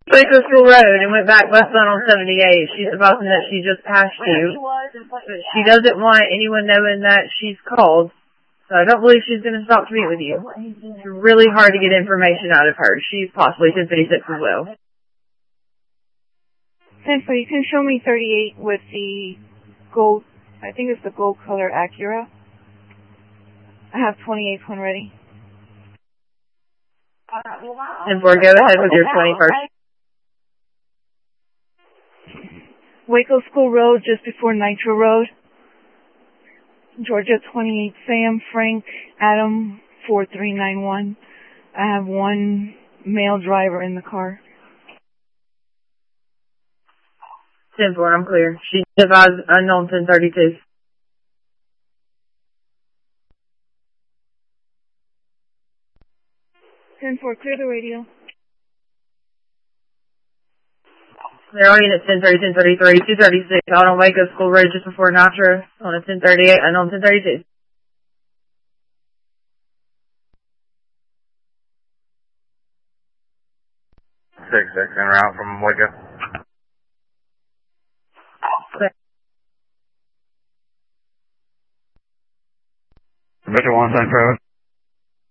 Went to School Road and went back west on 78. She's advising that she just passed you. But she doesn't want anyone knowing that she's called. So I don't believe she's going to stop to meet with you. It's really hard to get information out of her. She's possibly 1056 as well. 10, so you can show me 38 with the gold, I think it's the gold color Acura. I have 28th one ready. 10-4, go ahead with your 21st. Waco School Road, just before Nitro Road. Georgia 28, Sam, Frank, Adam, 4391. I have one male driver in the car. 10-4, I'm clear. She advised unknown 1032. Clear the radio. They're on unit 1030, 1033, 236, out on Waco School Road just before Nitro, on a 1038, unknown 1032. Six en route from Waco. Metro 1 Central.